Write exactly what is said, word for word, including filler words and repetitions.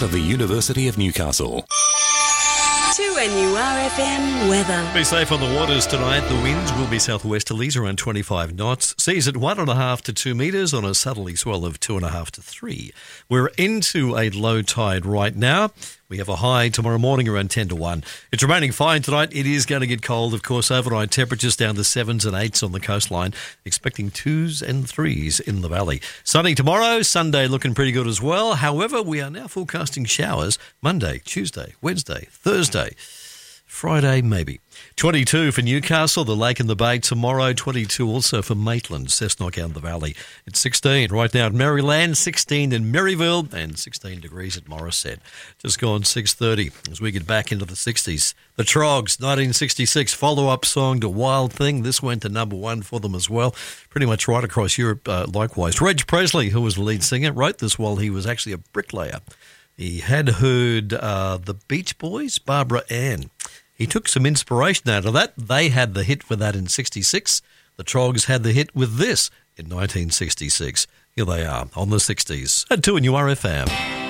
part of the University of Newcastle. two N U R F M weather. Be safe on the waters tonight. The winds will be southwesterlies around twenty-five knots. Seas at one and a half to two metres on a southerly swell of two and a half to three. We're into a low tide right now. We have a high tomorrow morning around ten to one. It's remaining fine tonight. It is going to get cold, of course. Overnight temperatures down to sevens and eights on the coastline. Expecting twos and threes in the valley. Sunny tomorrow. Sunday looking pretty good as well. However, we are now forecasting showers Monday, Tuesday, Wednesday, Thursday. Friday, maybe. twenty-two for Newcastle, the Lake and the Bay tomorrow. twenty-two also for Maitland, Cessnock and the Valley. It's sixteen right now at Maryland, sixteen in Maryville, and sixteen degrees at Morisset. Just gone six thirty as we get back into the sixties. The Trogs, nineteen sixty-six, follow-up song to Wild Thing. This went to number one for them as well. Pretty much right across Europe uh, likewise. Reg Presley, who was the lead singer, wrote this while he was actually a bricklayer. He had heard uh, the Beach Boys, Barbara Ann. He took some inspiration out of that. They had the hit for that in sixty-six. The Trogs had the hit with this in nineteen sixty-six. Here they are on the sixties at two N U R F M.